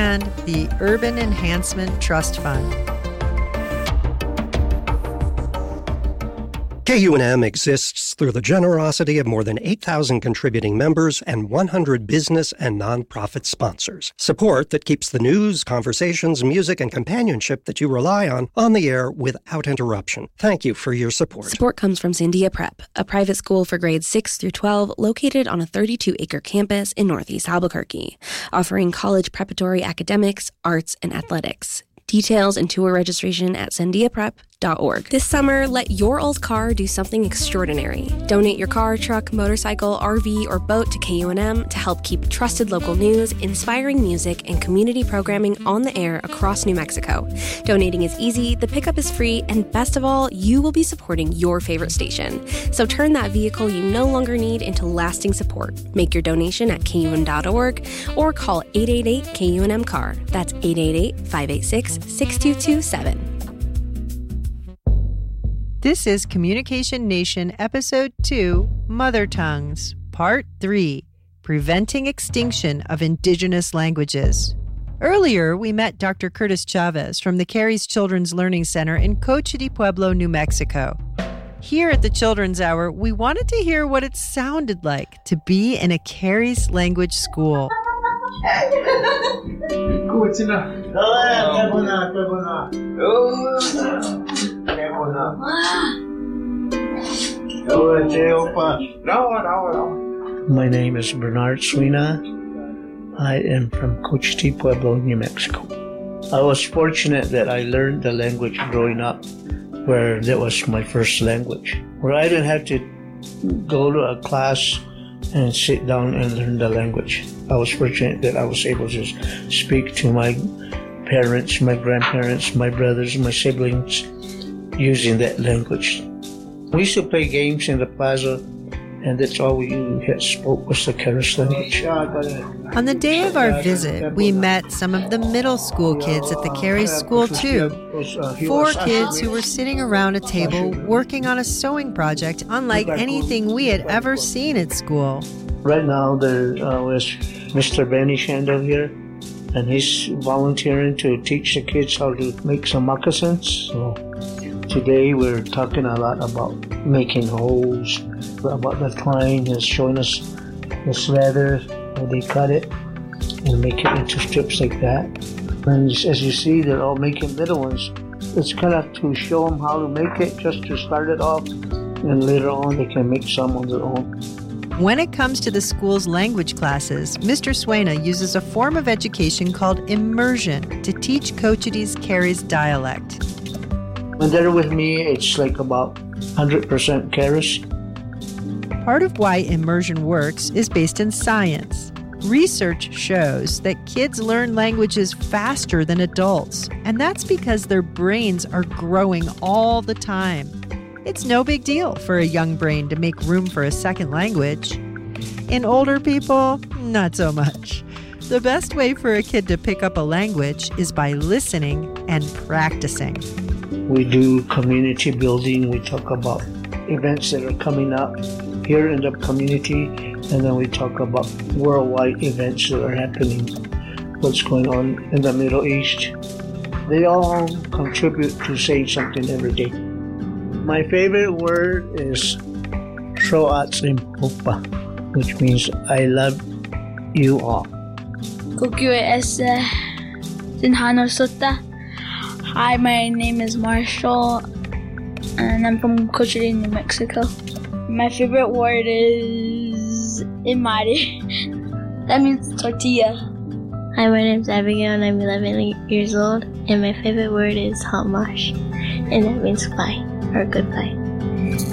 and the Urban Enhancement Trust Fund. KUNM exists through the generosity of more than 8,000 contributing members and 100 business and nonprofit sponsors. Support that keeps the news, conversations, music, and companionship that you rely on the air without interruption. Thank you for your support. Support comes from Sandia Prep, a private school for grades 6 through 12 located on a 32-acre campus in Northeast Albuquerque, offering college preparatory academics, arts, and athletics. Details and tour registration at sandiaprep.org. This summer, let your old car do something extraordinary. Donate your car, truck, motorcycle, RV, or boat to KUNM to help keep trusted local news, inspiring music, and community programming on the air across New Mexico. Donating is easy, the pickup is free, and best of all, you will be supporting your favorite station. So turn that vehicle you no longer need into lasting support. Make your donation at KUN.org or call 888-KUNM-CAR. That's 888-586-6227. This is Communication Nation Episode 2, Mother Tongues, Part 3, Preventing Extinction of Indigenous Languages. Earlier, we met Dr. Curtis Chavez from the Cary's Children's Learning Center in Cochiti Pueblo, New Mexico. Here at the Children's Hour, we wanted to hear what it sounded like to be in a Cary's language school. My name is Bernard Suina. I am from Cochiti Pueblo, New Mexico. I was fortunate that I learned the language growing up, where that was my first language, where I didn't have to go to a class and sit down and learn the language. I was fortunate that I was able to speak to my parents, my grandparents, my brothers, my siblings using that language. We used to play games in the plaza, and that's all we had spoke was the Cary's language. On the day of our visit, we met some of the middle school kids at the Cary's school too. 4 kids who were sitting around a table working on a sewing project unlike anything we had ever seen at school. Right now there was Mr. Benny Shandel here, and he's volunteering to teach the kids how to make some moccasins. So today we're talking a lot about making holes, about the twine. He's showing us this leather, how they cut it and make it into strips like that. And as you see, they're all making little ones. It's kind of to show them how to make it, just to start it off, and later on they can make some on their own. When it comes to the school's language classes, Mr. Suena uses a form of education called immersion to teach Cochiti's Cary's dialect. When they're with me, it's like about 100% Cary's. Part of why immersion works is based in science. Research shows that kids learn languages faster than adults, and that's because their brains are growing all the time. It's no big deal for a young brain to make room for a second language. In older people, not so much. The best way for a kid to pick up a language is by listening and practicing. We do community building. We talk about events that are coming up here in the community, and then we talk about worldwide events that are happening, what's going on in the Middle East. They all contribute to saying something every day. My favorite word is Troatsimpopa, which means I love you all. Hi, my name is Marshall, and I'm from Cochiti, New Mexico. My favorite word is Imari. That means tortilla. Hi, my name's Abigail, and I'm 11 years old, and my favorite word is Hamash, and that means bye, or goodbye.